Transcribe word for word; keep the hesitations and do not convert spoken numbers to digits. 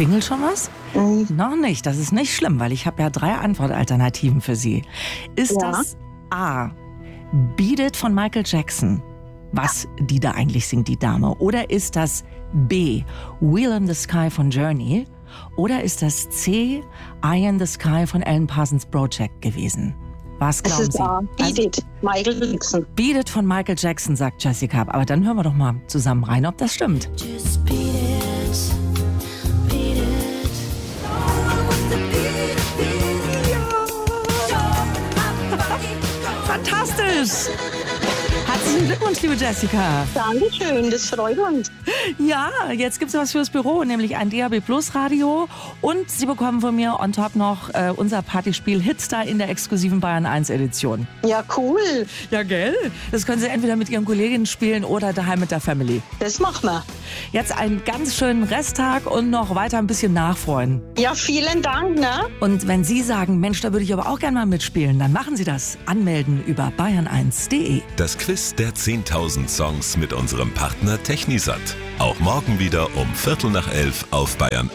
Klingelt schon was? Mhm. Noch nicht, das ist nicht schlimm, weil ich habe ja drei Antwortalternativen für Sie. Ist Ja. das A, Beat It von Michael Jackson, was die da eigentlich singt, die Dame? Oder ist das B, Wheel in the Sky von Journey? Oder ist das C, Eye in the Sky von Alan Parsons Project gewesen? Was Es glauben ist Sie? da. Beat Also, It, Michael Jackson. Beat It von Michael Jackson, sagt Jessica. Aber dann hören wir doch mal zusammen rein, ob das stimmt. Just beat it, beat it. Fantastisch! Herzlichen Glückwunsch, liebe Jessica. Dankeschön, das freut uns. Ja, jetzt gibt's was fürs Büro, nämlich ein D A B Plus Radio. Und Sie bekommen von mir on top noch äh, unser Partyspiel Hitstar in der exklusiven Bayern eins Edition. Ja, cool. Ja, gell? Das können Sie entweder mit Ihren Kolleginnen spielen oder daheim mit der Family. Das machen wir. Jetzt einen ganz schönen Resttag und noch weiter ein bisschen nachfreuen. Ja, vielen Dank, ne? Und wenn Sie sagen, Mensch, da würde ich aber auch gerne mal mitspielen, dann machen Sie das. Anmelden über bayern eins punkt de. Das Quiz der zehntausend Songs mit unserem Partner Technisat. Auch morgen wieder um Viertel nach elf auf Bayern